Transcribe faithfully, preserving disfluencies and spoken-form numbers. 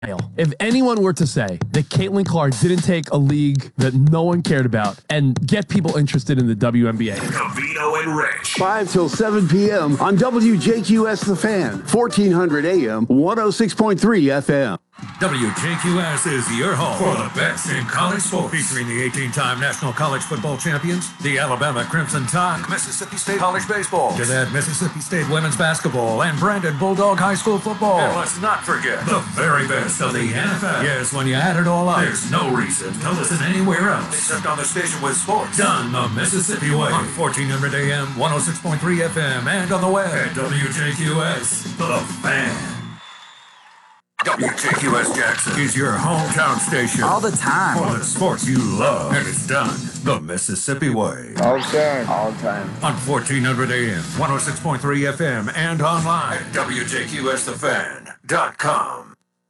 If anyone were to say that Caitlin Clark didn't take a league that no one cared about and get people interested in the W N B A. Covino and Rich. five till seven p.m. on W J Q S The Fan, fourteen hundred A M, one oh six point three F M. W J Q S is your home for the best in college sports. Featuring the eighteen-time national college football champions, the Alabama Crimson Tide, Mississippi State College Baseball, to that Mississippi State women's basketball, and Brandon Bulldog High School football. And let's not forget the very best of the N F L. Yes, when you add it all up, there's no reason to listen anywhere else except on the station with sports done the Mississippi way. On fourteen hundred A M, one oh six point three F M, and on the web at W J Q S, The Fan. W J Q S Jackson is your hometown station. All the time. For the sports you love. And it's done the Mississippi way. All the time. All the time. On fourteen hundred A M, one oh six point three F M, and online at W J Q S the fan dot com.